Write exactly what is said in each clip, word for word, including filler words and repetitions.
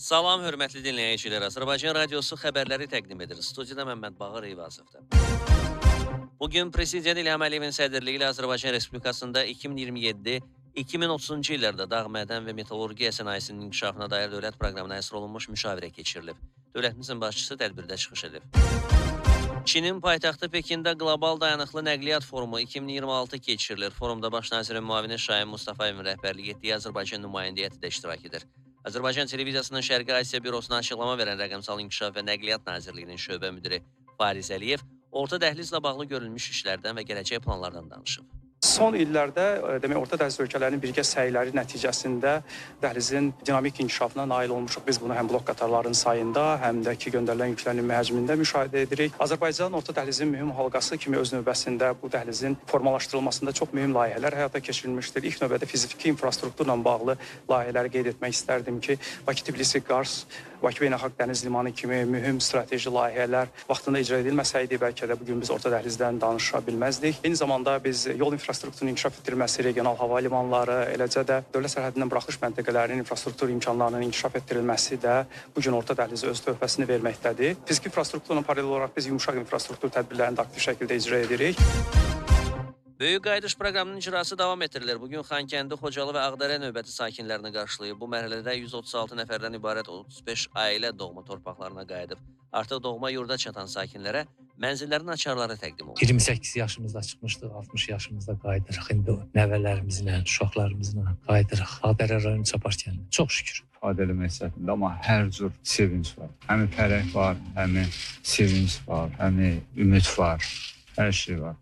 Salam, hörmətli dinləyicilər. Azərbaycan Radiosu xəbərləri təqdim edir. Studiyada Məmməd Bağır Eyvazovda. Bugün Prezident İlham Əliyevin sədrliyi ilə Azərbaycan Respublikasında iki min iyirmi yeddi iki min otuzuncu illərdə dağ, mədən və metallurgiya sənayesinin inkişafına dair dövlət proqramına həsr olunmuş müşavirə keçirilib. Dövlətimizin başçısı tədbirdə çıxış edib. Çinin paytaxtı Pekində Qlobal Dayanıqlı Nəqliyyat Forumu iki min iyirmi altı keçirilir. Forumda baş nazirin müavini Şahin Mustafayevin rəhbərlik etdiyi Azərbaycan nümayəndəti də iştirak edir. Azərbaycan Televiziyasının Şərqi Asiya Bürosuna açıqlama verən Rəqəmsal İnkişaf və Nəqliyyat Nazirliyinin şöbə müdiri Fariz Əliyev orta dəhlizlə bağlı görülmüş işlərdən və gələcək planlardan danışıb. Son illərdə demək orta dəhliz ölkələrinin birgə səyləri nəticəsində dəhlizin dinamik inkişafına nail olmuşuq. Biz bunu həm blok qatarların sayında, həm də ki göndərilən yüklərin həcmində müşahidə edirik. Azərbaycan orta dəhlizin mühüm halqası kimi öz növbəsində bu dəhlizin formalaşdırılmasında çox mühüm layihələr həyata keçirilmişdir. İlk növbədə fiziki infrastrukturla bağlı layihələri qeyd etmək istərdim ki, Bakı-Tbilisi-Qars, Bakı Beynəlxalq Dəniz Limanı kimi mühüm strateji layihələr vaxtında icra edilməsəydi, bəlkə də bugün biz orta dəhlizdən danışa bilməzdik. Eyni zamanda biz yol infrastrukturunun inkişaf etdirilməsi, regional hava limanları, eləcə də dövlət sərhədindən buraxılış məntəqələrinin infrastruktur imkanlarının inkişaf etdirilməsi də bugün orta dəhlizi öz töhfəsini verməkdədir. Fiziki infrastrukturla paralel olaraq biz yumşaq infrastruktur tədbirlərini də aktiv şəkildə icra edirik. Böyük qayıdış proqramının icrası davam etdirilir. Bugün Xankəndi, Xocalı və Ağdərə növbəti sakinlərini qarşılayıb. Bu mərhələdə yüz otuz altı nəfərdən ibarət otuz beş ailə doğma torpaqlarına qayıdıb. Artıq doğma yurda çatan sakinlərə mənzillərin açarları təqdim olunur. iyirmi səkkiz yaşımızda çıxmışdıq, altmış yaşımızda qayıdırıq. İndi nəvələrimizlə, uşaqlarımızla qayıdırıq. Ağdərə rayonu Çapar kəndinə. Çox şükür. İfadə eləmək istədim, amma hər cür sevinç var. Həmi fərəh var, həmi sevinç var, həmi ümid var, hər şey var.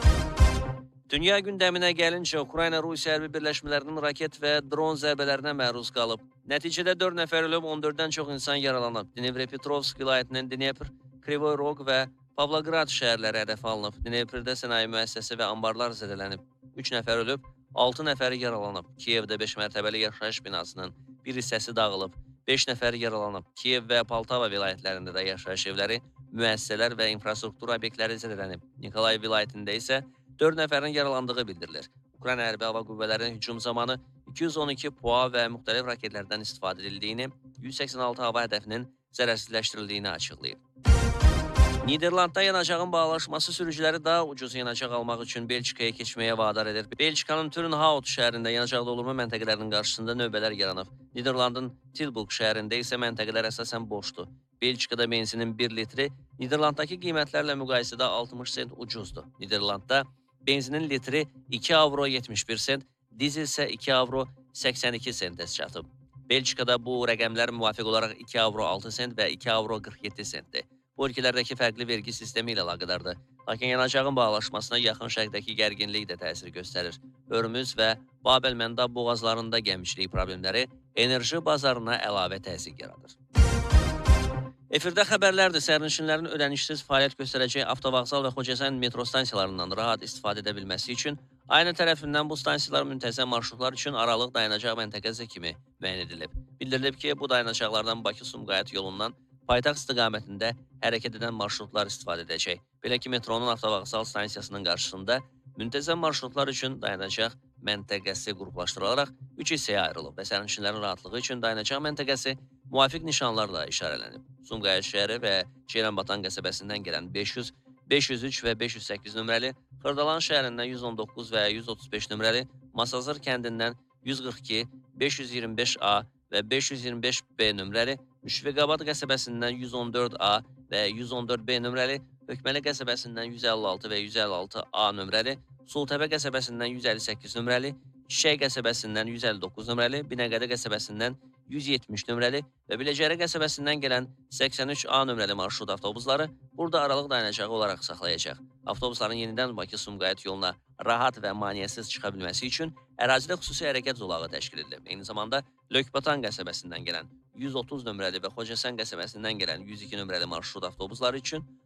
Dünya gündəminə gəlincə, Ukrayna Rusiya hərbi birləşmələrinin raket və dron zərbələrinə məruz qalıb. Nəticədə dörd nəfər ölüb, on dörddən çox insan yaralanıb. Dnepropetrovsk vilayətinin Dnepr, Krivoy Rog və Pavlograd şəhərləri hədəf alınıb. Dneprdə sənaye müəssisəsi və ambarlar zədələnib. üç nəfər ölüb, altı nəfəri yaralanıb. Kiyevdə beş mərtəbəli yaşayış binasının bir hissəsi dağılıb. beş nəfər yaralanıb. Kiyev və Poltava vilayətlərində də yaşayış evləri, müəssisələr və infrastruktur obyektləri zədələnib. Nikolay vilayətində isə dörd nəfərin yaralandığı bildirilir. Ukrayna hərbi hava qüvvələrinin hücum zamanı iki yüz on iki P U A və müxtəlif raketlərdən istifadə edildiyini, yüz səksən altı hava hədəfinin zərərsizləşdirildiyini açıqlayıb. Niderlandda yanacağın bahalaşması sürücüləri daha ucuz yanacaq almaq üçün Belçikaya keçməyə vadar edir. Belçikanın Turnhout şəhərində yanacaq doldurma məntəqələrinin qarşısında növbələr yaranıb. Niderlandın Tilburg şəhərində isə məntəqələr əsasən boşdur. Belçikada benzinin bir litri Niderlanddakı qiymətlərlə müqayisədə altmış sent ucuzdur. Niderlandda benzinin litri iki avro yetmiş bir sent, dizel isə iki avro səksən iki sentə çatıb. Belçikada bu rəqəmlər müvafiq olaraq iki avro altı sent və iki avro qırx yeddi sentdir. Bu ölkələrdəki fərqli vergi sistemi ilə əlaqədardır. Lakin yanacağın bahalaşmasına yaxın şərqdəki gərginlik də təsir göstərir. Hörmüz və Bab-el-Məndab boğazlarında gəmişlik problemləri enerji bazarına əlavə təsir yaradır. Efirdə xəbərlərdir. Sərnişinlərin ödənişsiz fəaliyyət göstərəcəyi avtovağzal və Xocasən metro stansiyalarından rahat istifadə edə bilməsi üçün aynı tərəfindən bu stansiyalar müntəzəm marşrutlar üçün aralıq dayanacaq məntəqəsi kimi müəyyən edilib. Bildirilib ki, bu dayanacaqlardan Bakı-Sumqayıt yolundan paytaxt istiqamətində hərəkət edən marşrutlar istifadə edəcək. Belə ki, metronun avtovağzal stansiyasının qarşısında müntəzəm marşrutlar üçün dayanacaq məntəqəsi qruplaşdırılaraq üç hissəyə ayrılıb və sərnişinlərin rahatlığı üçün dayanacaq məntəqəsi müvafiq nişanlarla işarələnib. Sumqayıt şəhəri və Ceyranbatan qəsəbəsindən gələn beş yüz, beş yüz üç və beş yüz səkkiz nömrəli, Xırdalan şəhərindən yüz on doqquz və yüz otuz beş nömrəli, Masazır kəndindən yüz qırx iki, beş yüz iyirmi beş A və beş yüz iyirmi beş B nömrəli, Müşfiqabad qəsəbəsindən yüz on dörd A və yüz on dörd B nömrəli, Hökməli qəsəbəsindən yüz əlli altı və yüz əlli altı A nömrəli, Sultəpə qəsəbəsindən yüz əlli səkkiz nömrəli, Şişək qəsəbəsindən yüz əlli doqquz nömrəli, Binəqədi qəsəbəsindən yüz yetmiş nömrəli və Biləcəri qəsəbəsindən gələn səksən üç A nömrəli marşrut avtobusları burada aralıq dayanacağı olaraq saxlayacaq. Avtobusların yenidən Bakı-Sumqayıt yoluna rahat və maneəsiz çıxa bilməsi üçün ərazidə xüsusi hərəkət zolağı təşkil edilib. Eyni zamanda Lökbatan qəsəbəsindən gələn yüz otuz nömrəli və Xocasən qəsəbəsindən gələn yüz iki nömrəli marşrut avtobusları üçün